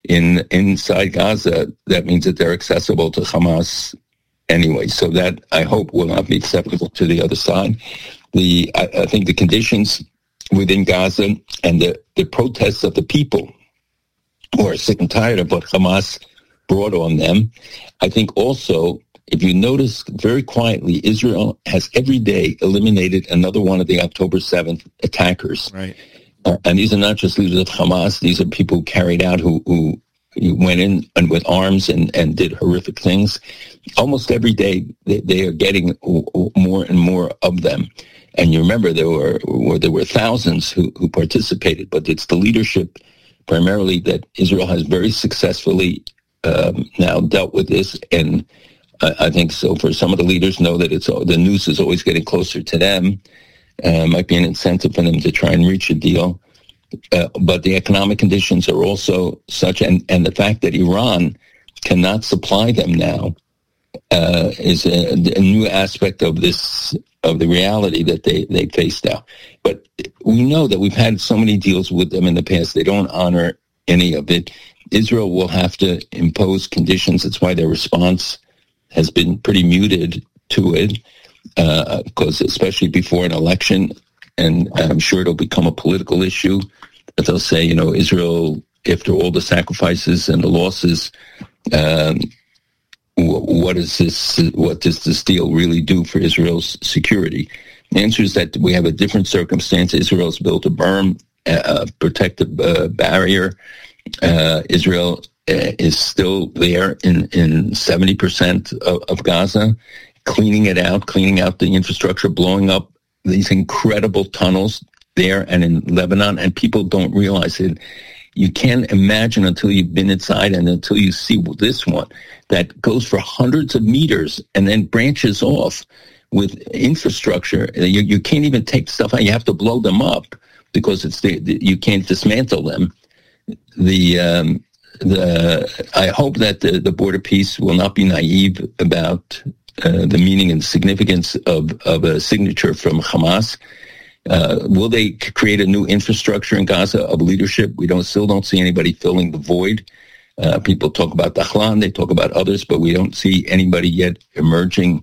inside Gaza, that means that they're accessible to Hamas anyway. So that, I hope, will not be acceptable to the other side. I think the conditions within Gaza and the protests of the people who are sick and tired of what Hamas brought on them. I think also, if you notice very quietly, Israel has every day eliminated another one of the October 7th attackers. Right. And these are not just leaders of Hamas. These are people who carried out, who went in and with arms and did horrific things. Almost every day, they are getting more and more of them. And you remember there were thousands who participated, but it's the leadership primarily that Israel has very successfully now dealt with this. And I think so. For some of the leaders, know that the noose is always getting closer to them. Might be an incentive for them to try and reach a deal. But the economic conditions are also such, and the fact that Iran cannot supply them now is a new aspect of this, of the reality that they face now. But we know that we've had so many deals with them in the past. They don't honor any of it. Israel will have to impose conditions. That's why their response has been pretty muted to it, because especially before an election, and I'm sure it'll become a political issue, that they'll say, Israel, after all the sacrifices and the losses, what does this deal really do for Israel's security? The answer is that we have a different circumstance. Israel's built a berm, a protective barrier. Israel is still there in 70% of Gaza, cleaning it out, cleaning out the infrastructure, blowing up these incredible tunnels there and in Lebanon, and people don't realize it. You can't imagine until you've been inside and until you see this one that goes for hundreds of meters and then branches off with infrastructure. You can't even take stuff out. You have to blow them up because you can't dismantle them. I hope that the border peace will not be naive about the meaning and significance of a signature from Hamas. Will they create a new infrastructure in Gaza of leadership? We still don't see anybody filling the void. People talk about Dahlan, they talk about others, but we don't see anybody yet emerging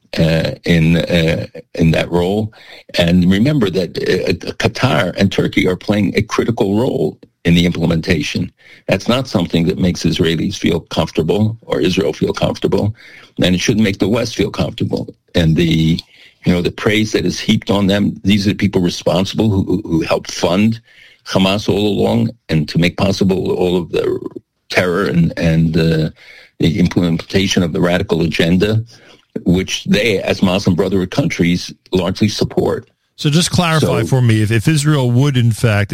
in that role. And remember that Qatar and Turkey are playing a critical role in the implementation. That's not something that makes Israelis feel comfortable or Israel feel comfortable, and it shouldn't make the West feel comfortable. And the praise that is heaped on them, these are the people responsible who helped fund Hamas all along and to make possible all of the terror and the implementation of the radical agenda, which they, as Muslim Brotherhood countries, largely support. So just clarify for me, if Israel would if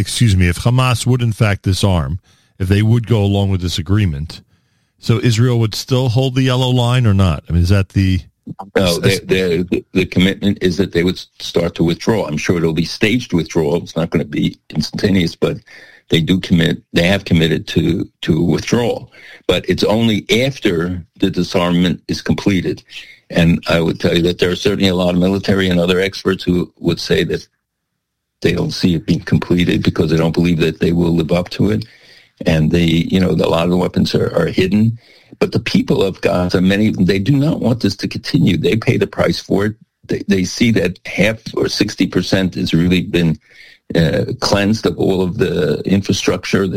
Hamas would in fact disarm, if they would go along with this agreement, so Israel would still hold the yellow line or not? I mean, is that the... No, the commitment is that they would start to withdraw. I'm sure it'll be staged withdrawal. It's not going to be instantaneous, but they have committed to withdrawal. But it's only after the disarmament is completed. And I would tell you that there are certainly a lot of military and other experts who would say that they don't see it being completed because they don't believe that they will live up to it. And a lot of the weapons are hidden. But the people of Gaza, many of them, they do not want this to continue. They pay the price for it. They see that half or 60% has really been cleansed of all of the infrastructure,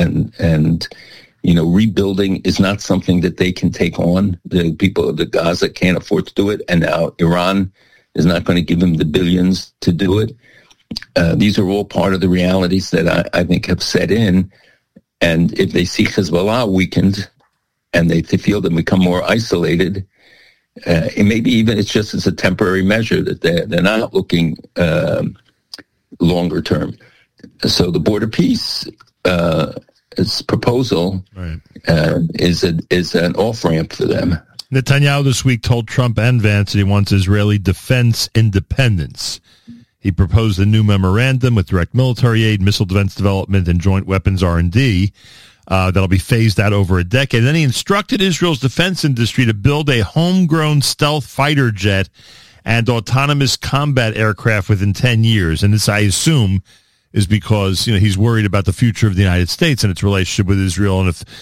and rebuilding is not something that they can take on. The people of the Gaza can't afford to do it, and now Iran is not going to give them the billions to do it. These are all part of the realities that I think have set in. And if they see Hezbollah weakened and they feel them become more isolated, and maybe even it's just as a temporary measure that they're not looking longer term. So the border peace proposal is an off-ramp for them. Netanyahu this week told Trump and Vance that he wants Israeli defense independence. He proposed a new memorandum with direct military aid, missile defense development, and joint weapons R&D that'll be phased out over a decade. And then he instructed Israel's defense industry to build a homegrown stealth fighter jet and autonomous combat aircraft within 10 years. And this, I assume, is because he's worried about the future of the United States and its relationship with Israel. And if